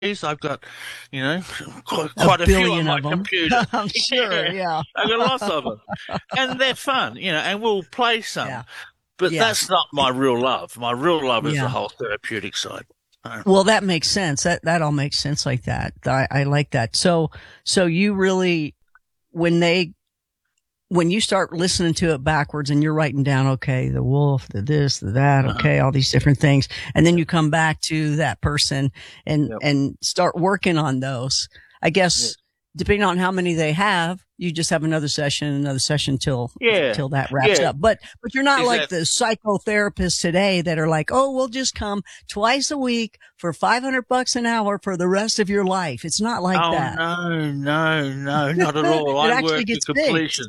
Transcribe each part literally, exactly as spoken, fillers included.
these. I've got, you know, quite, A quite a, few on billion my of them. computer. I'm sure, yeah. I've got lots of them. And they're fun, you know, and we'll play some. Yeah. But Yeah. that's not my real love. My real love is Yeah. the whole therapeutic side. Well, that makes sense. That that all makes sense like that. I, I like that. So so you really, when they when you start listening to it backwards and you're writing down, okay, the wolf, the this, the that, okay, all these different things, and then you come back to that person and Yep. and start working on those. I guess Yep. depending on how many they have, you just have another session, another session till Yeah. till that wraps Yeah. up. But but you're not like Exactly. the psychotherapists today that are like, oh, we'll just come twice a week for five hundred bucks an hour for the rest of your life. It's not like Oh, that. no, no, no, not at all. It I actually work to gets big. completion.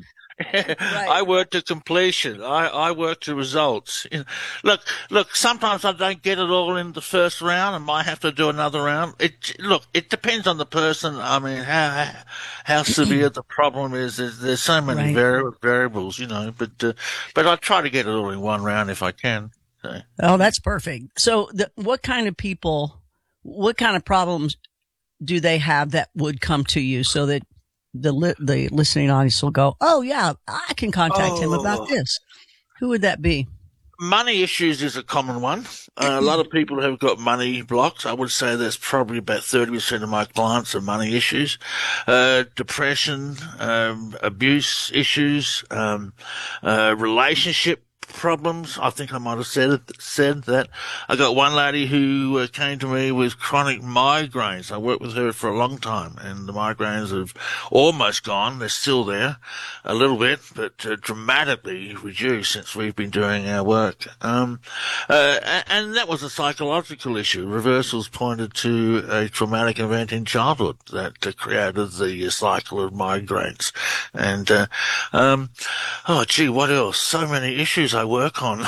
I work to completion. I, I work to results. You know, look, look, sometimes I don't get it all in the first round and might have to do another round. It, look, it depends on the person. I mean, how, how severe the problem is. There's, there's so many Right. vari- variables, you know, but, uh, but I try to get it all in one round if I can. So. Oh, that's perfect. So the, what kind of people, what kind of problems do they have that would come to you so that the li- the listening audience will go, oh yeah, I can contact him about Oh. this. Who would that be? Money issues is a common one. Uh, a lot of people have got money blocks. I would say that's probably about thirty percent of my clients are money issues. Uh, depression, um, abuse issues, um, uh, relationship problems. I think I might have said it, said that. I got one lady who uh, came to me with chronic migraines. I worked with her for a long time, and the migraines have almost gone. They're still there, a little bit, but uh, dramatically reduced since we've been doing our work. Um, uh, and, and that was a psychological issue. Reversals pointed to a traumatic event in childhood that uh, created the uh, cycle of migraines. And uh, um, oh, gee, what else? So many issues I work on.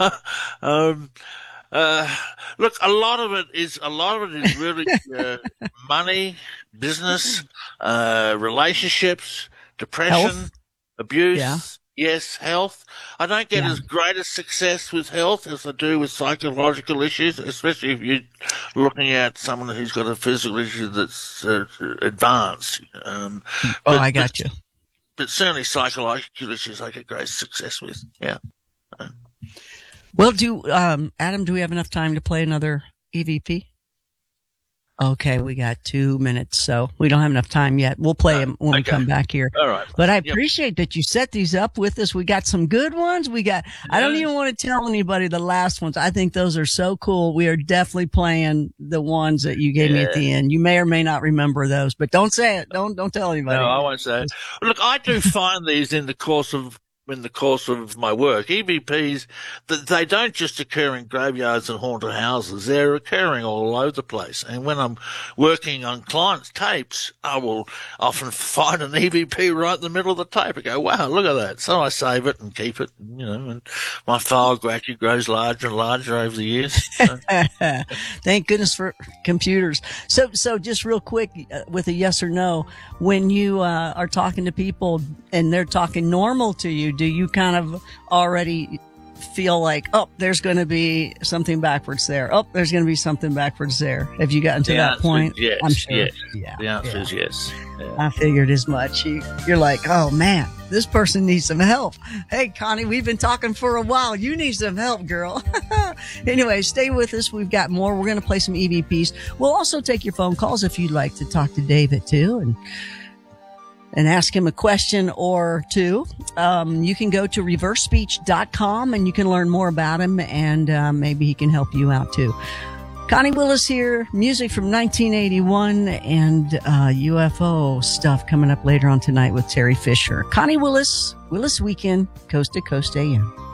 um, uh, look, a lot of it is a lot of it is really uh, money, business, uh, relationships, depression, Health? abuse. Yeah. Yes, health. I don't get Yeah. as great a success with health as I do with psychological issues, especially if you're looking at someone who's got a physical issue that's uh, advanced. Um, Oh, but- I got you. but certainly psychological issues I get great success with. Yeah. Well, do, um, Adam, do we have enough time to play another E V P? Okay, we got two minutes, so we don't have enough time yet. We'll play them when we okay. come back here. All right. But I Yep. appreciate that you set these up with us. We got some good ones. We got, I don't Yeah. even want to tell anybody the last ones. I think those are so cool. We are definitely playing the ones that you gave me at the end. You may or may not remember those, but don't say it. Don't, don't tell anybody. No, I won't say it. Look, I do find these in the course of in the course of my work. E V Ps, that they don't just occur in graveyards and haunted houses. They're occurring all over the place. And when I'm working on clients' tapes, I will often find an E V P right in the middle of the tape. I go, wow, look at that. So I save it and keep it, you know, and my file gradually grows larger and larger over the years. So, Thank goodness for computers. So, so just real quick uh, with a yes or no, when you uh, are talking to people and they're talking normal to you, do you kind of already feel like, oh, there's going to be something backwards there. Oh, there's going to be something backwards there. Have you gotten to The that answer point? is yes, I'm sure. yes. Yeah. the answer yeah. is yes. Yeah. I figured as much. You, you're like, oh man, this person needs some help. Hey, Connie, we've been talking for a while. You need some help, girl. Anyway, stay with us. We've got more. We're going to play some E V Ps. We'll also take your phone calls if you'd like to talk to David too and and ask him a question or two. Um, you can go to reverse speech dot com and you can learn more about him, and uh, maybe he can help you out too. Connie Willis here, music from nineteen eighty-one and uh, U F O stuff coming up later on tonight with Terry Fisher. Connie Willis, Willis Weekend, Coast to Coast A M.